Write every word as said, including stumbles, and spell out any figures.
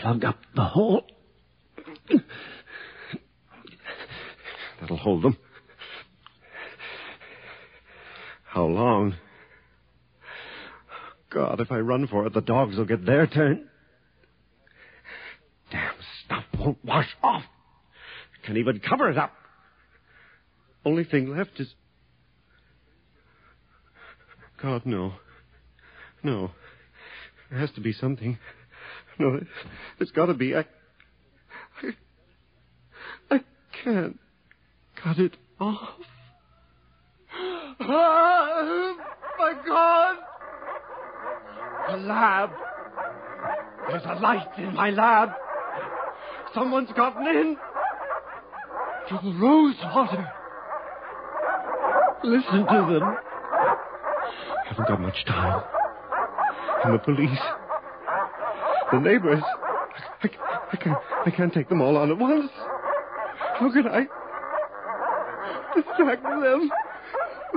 plug up the hole. That'll hold them. How long? God, if I run for it, the dogs will get their turn. Damn stuff won't wash off. Can't even cover it up. Only thing left is... God, no. No. There has to be something. No, there's got to be. I... I... I can't cut it off. Oh, my God! The lab. There's a light in my lab. Someone's gotten in. Through the rose water. Listen to them. Haven't got much time. And the police. The neighbors. I, I, can't, I can't take them all on at once. How can I distract them?